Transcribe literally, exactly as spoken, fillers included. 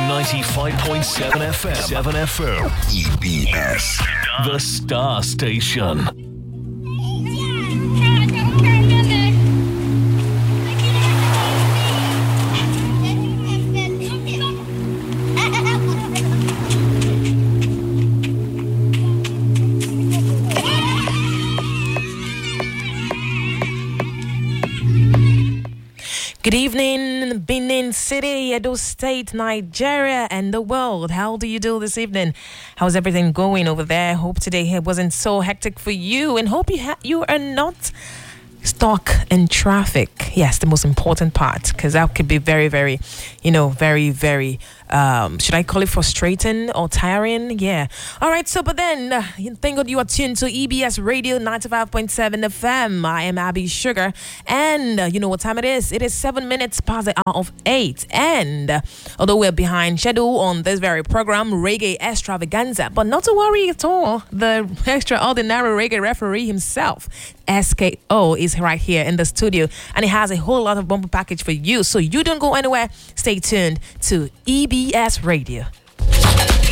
ninety-five point seven F M. seven F M. E B S. The Star Station. Good evening, Benin City, Edo State, Nigeria, and the world. How do you do this evening? How's everything going over there? Hope today wasn't so hectic for you, and hope you ha- you are not stuck in traffic. Yes, the most important part, because that could be very, very, you know, very, very, um, should I call it frustrating or tiring? Yeah. All right. So, but then, uh, thank God you are tuned to E B S Radio ninety-five point seven F M. I am Abby Sugar. And uh, you know what time it is? It is seven minutes past the hour of eight. And uh, although we're behind schedule on this very program, Reggae Extravaganza, but not to worry at all. The extraordinary reggae referee himself, S K O, is right here in the studio. And he has a whole lot of bumper package for you. So you don't go anywhere. Stay tuned to E B S Radio.